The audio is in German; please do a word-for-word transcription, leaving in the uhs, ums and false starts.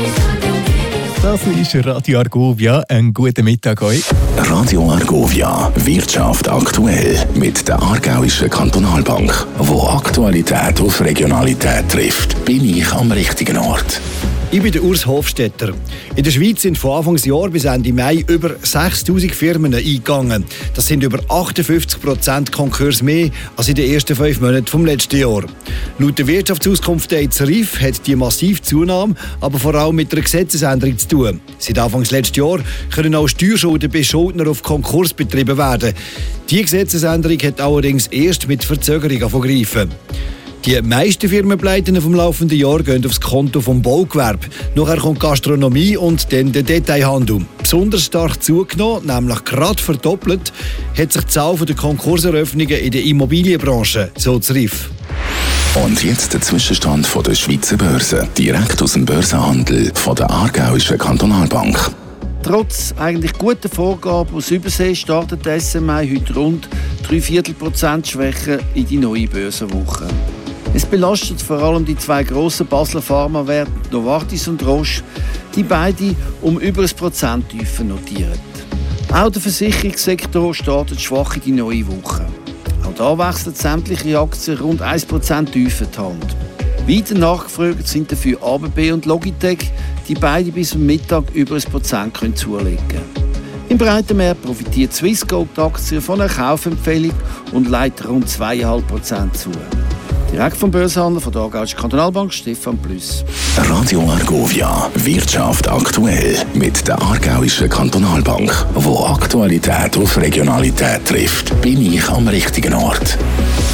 Das ist Radio Argovia. Einen guten Mittag euch. Radio Argovia, Wirtschaft aktuell mit der Aargauischen Kantonalbank. Wo Aktualität auf Regionalität trifft, bin ich am richtigen Ort. Ich bin der Urs Hofstetter. In der Schweiz sind von Anfangsjahr bis Ende Mai über sechstausend Firmen eingegangen. Das sind über achtundfünfzig Prozent Konkurs mehr als in den ersten fünf Monaten vom letzten Jahr. Laut der Wirtschaftsauskunft der E Z R I F hat die massive Zunahme aber vor allem mit einer Gesetzesänderung zu tun. Seit Anfangs letzten Jahr können auch Steuerschulden bei Schuldner auf Konkurs betrieben werden. Die Gesetzesänderung hat allerdings erst mit Verzögerung angegriffen. Die meisten Firmenpleiten vom laufenden Jahr gehen aufs Konto vom Baugewerbe. Nachher kommt Gastronomie und dann der Detailhandel. Besonders stark zugenommen, nämlich gerade verdoppelt, hat sich die Zahl der Konkurseröffnungen in der Immobilienbranche, so E Z R I F. Und jetzt der Zwischenstand von der Schweizer Börse, direkt aus dem Börsenhandel von der Aargauischen Kantonalbank. Trotz eigentlich guter Vorgaben aus Übersee startet der S M I heute rund drei Viertel Prozent Schwäche in die neue Börsenwoche. Es belastet vor allem die zwei grossen Basler Pharmawerte Novartis und Roche, die beide um über ein Prozent tiefer notieren. Auch der Versicherungssektor startet schwach in die neue Woche. Auch da wechseln sämtliche Aktien rund ein Prozent tiefer die Hand. Weiter nachgefragt sind dafür A B B und Logitech, die beide bis zum Mittag über ein Prozent zulegen können. Im breiten Markt profitiert Swissquote die Aktie von einer Kaufempfehlung und leitet rund zwei Komma fünf Prozent zu. Direkt vom Börsenhandel von der Aargauischen Kantonalbank, Stefan Plüss. Radio Argovia, Wirtschaft aktuell mit der Aargauischen Kantonalbank. Wo Aktualität auf Regionalität trifft, bin ich am richtigen Ort.